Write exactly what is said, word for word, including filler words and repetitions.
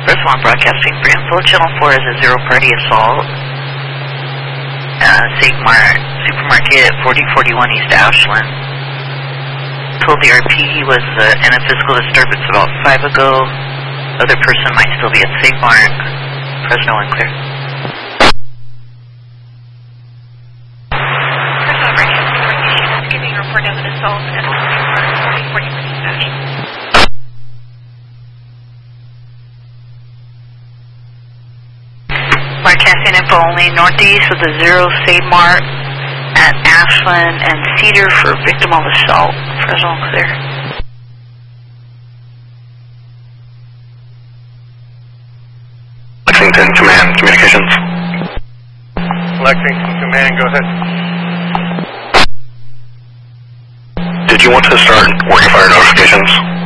First one broadcasting for info. Channel four is a zero party assault. Uh, Sigmar Supermarket, forty forty-one East Ashland. Told the R P he was uh, in a physical disturbance about five ago. Other person might still be at Sigmar. Fresno and clear. Fresno Emergency giving a report of an assault at Sigmar, forty forty-one East Ashland. Broadcasting info only northeast of the zero Sigmar at Ashland and Cedar for victim of assault. Fresno and clear. Lexington Command, communications. Lexington Command, go ahead. Did you want to start working fire notifications?